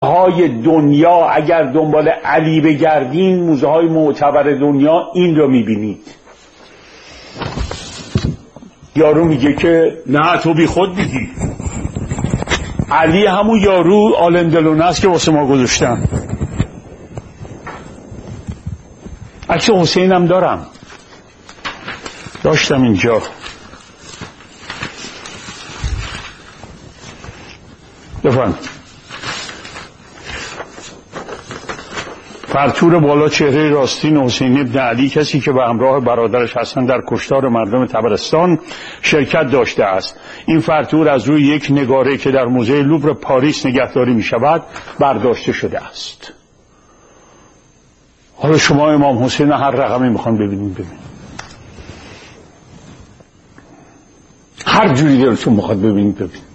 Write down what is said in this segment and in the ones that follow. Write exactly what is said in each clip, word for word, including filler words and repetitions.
های دنیا اگر دنبال علی بگردین، موزه های معتبر دنیا این رو میبینید. یارو میگه که نه تو بی خود میگی، علی همون یارو آلندلونه است که واسه ما گذاشتن. عکس حسین هم دارم، داشتم اینجا. بفرم فرتور بالا چهره راستین حسین ابن علی، کسی که به همراه برادرش حسن در کشتار مردم طبرستان شرکت داشته است. این فرتور از روی یک نگاره که در موزه لوور پاریس نگهداری می شود برداشته شده است. حالا شما امام حسین هر رقمی میخوان ببینید ببینید، هر جوری دلتون میخواد ببینید ببینید.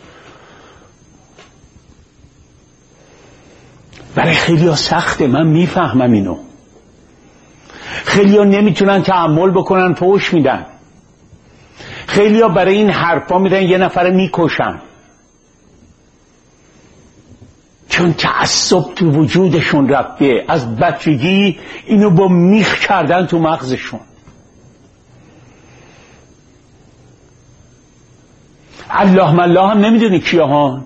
برای خیلی ها سخته، من میفهمم اینو. خیلی ها نمیتونن تحمل بکنن، فحش میدن. خیلی ها برای این حرفا میرن یه نفر میکشن، چون تعصب تو وجودشون رفته. از بچگی اینو با میخ کردن تو مغزشون. الله مالله هم نمیدونی کیا ها.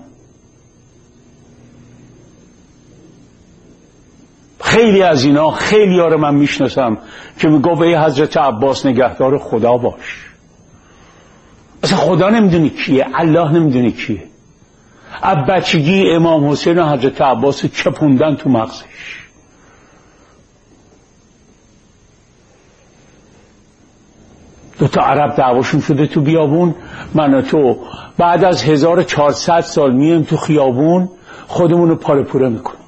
خیلی از اینا، خیلی ها رو من میشناسم که میگو ای حضرت عباس نگهدار خدا باش. اصلا خدا نمیدونی کیه، الله نمیدونی کیه. از بچگی امام حسین و حضرت عباس چپوندن تو مغزش. دو تا عرب دعواشون شده تو بیابون، من و تو بعد از هزار و چهارصد سال میایم تو خیابون خودمونو پاره پوره میکنیم.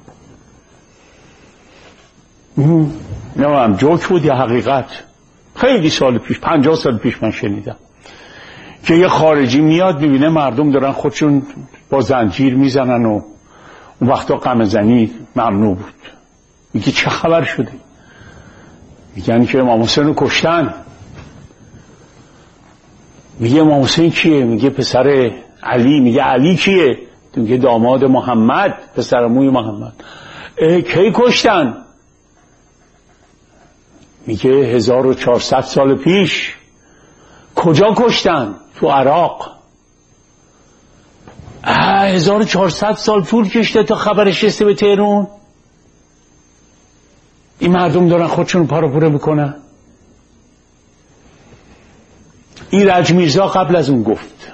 نه هم جوک بود یا حقیقت؟ خیلی سال پیش، پنجاه سال پیش من شنیدم که یه خارجی میاد میبینه مردم دارن خودشون با زنجیر میزنن و اون وقتا غم زنی ممنوع بود. میگه چه خبر شده؟ میگن که امام حسین رو کشتن. میگه امام حسین کیه؟ میگه پسر علی. میگه علی کیه؟ میگه داماد محمد، پسر موی محمد. کی کشتن؟ میگه هزار و چهارصد سال پیش. کجا کشتن؟ تو عراق. هزار و چهارصد سال طول کشته تا خبرش رسه به تهران. این مردم دارن خودشون پاره پوره میکنن. ایرج میرزا قبل از اون گفت،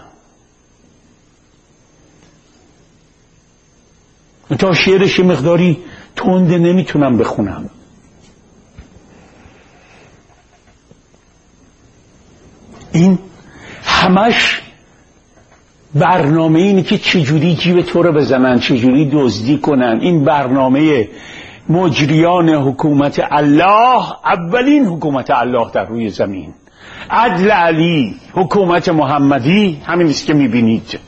تا شعرش مقداری تنده نمیتونم بخونم. این همش برنامه اینه که چجوری جیب تو رو بزنن، چجوری دزدی کنن. این برنامه مجریان حکومت الله، اولین حکومت الله در روی زمین، عدل علی، حکومت محمدی، همین است که میبینید.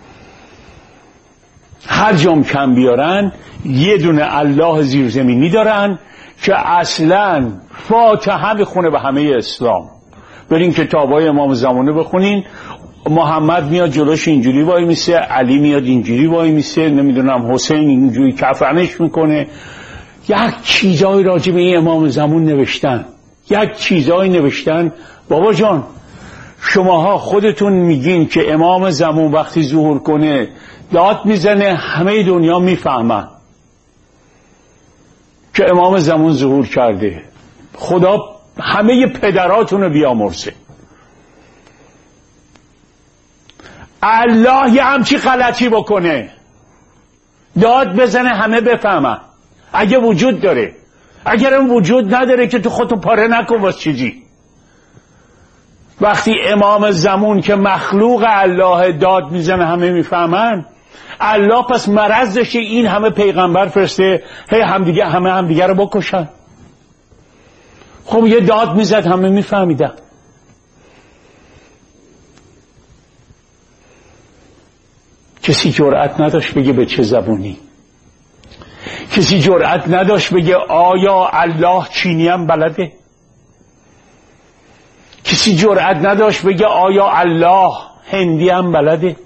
هر جام کم بیارن یه دونه الله زیرزمینی دارن که اصلا فاتحه میخونه به همه اسلام. برین کتابای امام زمانه بخونین، محمد میاد جلوش اینجوری وای میسه، علی میاد اینجوری وای میسه، نمیدونم حسین اینجوری کفنش میکنه. یک چیزای راجع به این امام زمان نوشتن، یک چیزای نوشتن. بابا جان شماها خودتون میگین که امام زمان وقتی ظهور کنه داد میزنه، همه دنیا میفهمن که امام زمان ظهور کرده. خدا همه پدراتون رو بیامرزه. الله یه همچی غلطی بکنه داد بزنه همه بفهمن، اگه وجود داره. اگر اون وجود نداره که تو خودتو پاره نکن واسه چیزی. وقتی امام زمان که مخلوق الله داد میزنه همه میفهمن، الله پس مرض داشته این همه پیغمبر فرسته هی همدیگه همه همدیگه رو بکشن. خب یه داد میزد همه میفهمیدن. کسی جرأت نداشت بگه به چه زبونی. کسی جرأت نداشت بگه آیا الله چینی هم بلده. کسی جرأت نداشت بگه آیا الله هندی هم بلده.